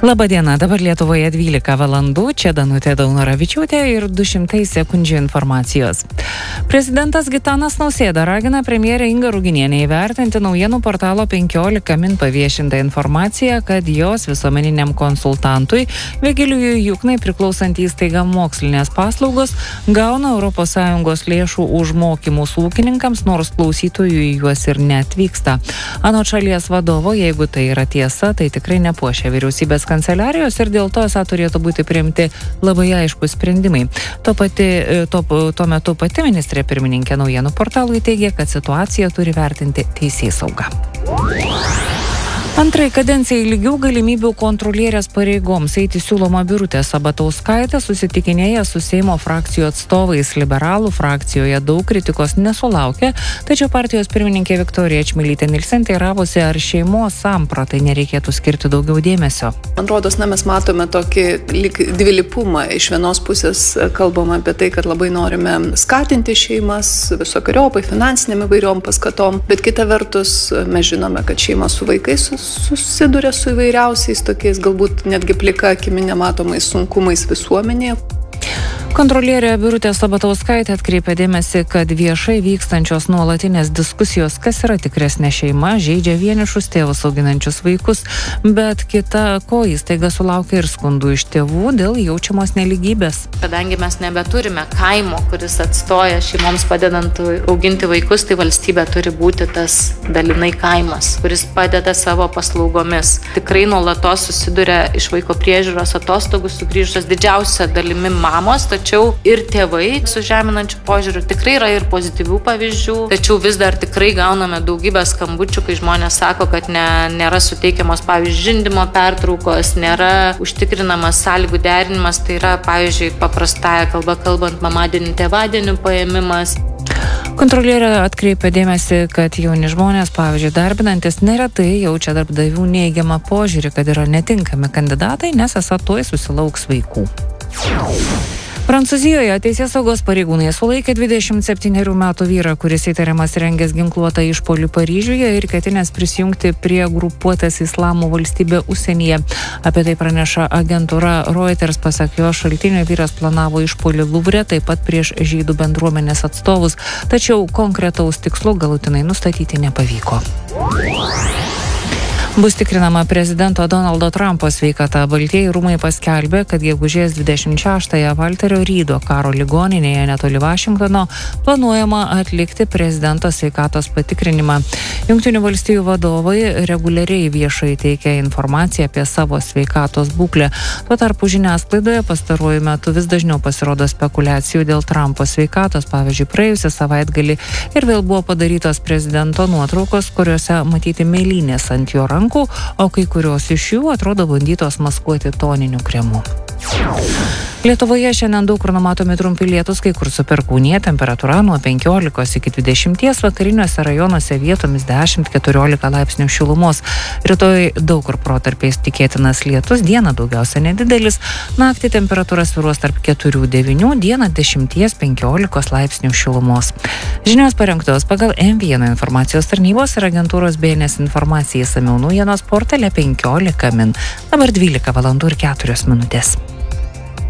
Labadiena, dabar Lietuvoje 12 valandų, čia Danutė Daunoravičiūtė ir 200 sekundžių informacijos. Prezidentas Gitanas Nausėda ragina premjerę Ingą Ruginienę įvertinti naujienų portalo 15 min paviešintą informaciją, kad jos visuomeniniam konsultantui Vigilijui Juknai priklausant įstaiga Mokslinės paslaugos gauna ES lėšų už mokymus ūkininkams, nors klausytojų į juos ir neatvyksta. Anot šalies vadovo, jeigu tai yra tiesa, tai tikrai nepuošia vyriausybės kanceliarijos ir dėl to esą turėtų būti priimti labai aiškus sprendimai. Tuo metu pati ministrė pirmininkė naujienų portalui teigė, kad situaciją turi vertinti teisėsauga. Antrai kadencijai lygių galimybių kontrolierės pareigoms eiti siūloma Birutė Sabatauskaitė susitikinėja su Seimo frakcijų atstovais. Liberalų frakcijoje daug kritikos nesulaukė, tačiau partijos pirmininkė Viktorija Čmilytė Nilsen teiravosi, ar šeimos sampratai nereikėtų skirti daugiau dėmesio. Man rodos, mes matome tokį dvilypumą. Iš vienos pusės kalbama apie tai, kad labai norime skatinti šeimas visokiojopai, finansinėm įvairiom paskatom, bet kita vertus mes žinome, kad šeima su vaikais susiduria su įvairiausiais tokiais galbūt netgi plika akimi nematomais sunkumais visuomenėje. Kontrolierė Birutė Sabatauskaitė atkreipė dėmesį, kad viešai vykstančios nuolatinės diskusijos, kas yra tikresnė šeima, žeidžia vienišus tėvus auginančius vaikus, bet kita ko įstaiga sulaukia ir skundų iš tėvų dėl jaučiamos nelygybės. Kadangi mes nebeturime kaimo, kuris atstoja šeimoms padedant auginti vaikus, tai valstybė turi būti tas dalinai kaimas, kuris padeda savo paslaugomis. Tikrai nuolatos susiduria iš vaiko priežiūros atostogų sugrįžusios didžiausia dalimi mamos, tačiau ir tėvai su žeminančiu požiūriu. Tikrai yra ir pozityvių pavyzdžių, tačiau vis dar tikrai gauname daugybę skambučių, kai žmonės sako, kad nėra suteikiamos, pavyzdžiui, žindymo pertraukos, nėra užtikrinamas sąlygų derinimas, tai yra, pavyzdžiui, paprastąją kalbą kalbant, mamadienių tėvadienių paėmimas. Kontrolierė atkreipia dėmesį, kad jauni žmonės, pavyzdžiui, darbinantis, neretai jaučia darbdavių neigiamą požiūrį, kad yra netinkami kandidatai, nes esą tuoj susilauks vaikų. Prancūzijoje teisėsaugos pareigūnai sulaikė 27 metų vyrą, kuris įtariamas rengęs ginkluotą išpuolį Paryžiuje ir ketinęs prisijungti prie grupuotės Islamo valstybė užsienyje. Apie tai praneša agentūra Reuters. Pasak jo šaltinio, vyras planavo išpuolį Luvre, taip pat prieš žydų bendruomenės atstovus, tačiau konkretaus tikslo galutinai nustatyti nepavyko. Bus tikrinama prezidento Donaldo Trumpo sveikata. Baltieji rūmai paskelbė, kad gegužės 26-ąją Walterio Rydo karo ligoninėje netoli Vašingtono planuojama atlikti prezidento sveikatos patikrinimą. Jungtinių valstijų vadovai reguliariai viešai teikia informaciją apie savo sveikatos būklę. Tuo tarpu žiniasklaidoje pastaruoju metu vis dažniau pasirodo spekulacijų dėl Trumpo sveikatos. Pavyzdžiui, praėjusią savaitgalį ir vėl buvo padarytos prezidento nuotraukos, kuriuose matyti mėlynės ant jo rankų, o kai kurios iš jų atrodo bandytos maskuoti toniniu kremu. Lietuvoje šiandien daug kur numatomi trumpi lietūs, kai kur su perkūnija, temperatūra nuo 15 iki 20, vakariniuose rajonuose vietomis 10-14 laipsnių šilumos. Rytoj daug kur protarpiais tikėtinas lietus, dieną daugiausia nedidelis, naktį temperatūra svyruos tarp 4-9, dieną 10-15 laipsnių šilumos. Žinios parengtos pagal M1 informacijos tarnybos ir agentūros BNS informacijai išsamiau naujienos portale 15 min. Dabar 12 valandų ir 4 minutės.